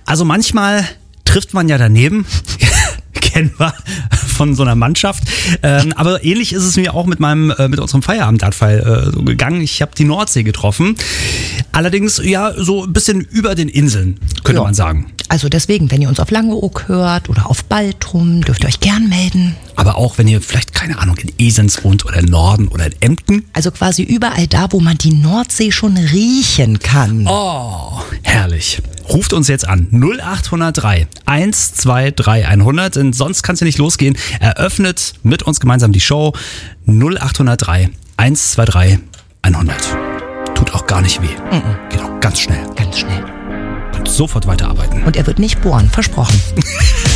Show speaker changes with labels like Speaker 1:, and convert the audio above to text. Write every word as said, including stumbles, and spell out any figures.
Speaker 1: Also manchmal trifft man ja daneben. Kennen wir von so einer Mannschaft. Ähm, aber ähnlich ist es mir auch mit meinem, äh, mit unserem Feierabend-Dartfall äh, so gegangen. Ich habe die Nordsee getroffen. Allerdings ja so ein bisschen über den Inseln, könnte
Speaker 2: Ja.
Speaker 1: man sagen.
Speaker 2: Also deswegen, wenn ihr uns auf Langeoog hört oder auf Baltrum, dürft ihr euch gern melden.
Speaker 1: Aber auch wenn ihr vielleicht, keine Ahnung, in Esens wohnt oder in Norden oder in Emden.
Speaker 2: Also quasi überall da, wo man die Nordsee schon riechen kann.
Speaker 1: Oh, herrlich. Ruft uns jetzt an. null acht null drei eins zwei drei hundert. Denn sonst kann es ja nicht losgehen. Eröffnet mit uns gemeinsam die Show. null acht null drei eins zwei drei hundert. Tut auch gar nicht weh.
Speaker 2: Mhm.
Speaker 1: Geht auch ganz schnell.
Speaker 2: Ganz schnell.
Speaker 1: Könnt sofort weiterarbeiten.
Speaker 2: Und er wird nicht bohren, versprochen.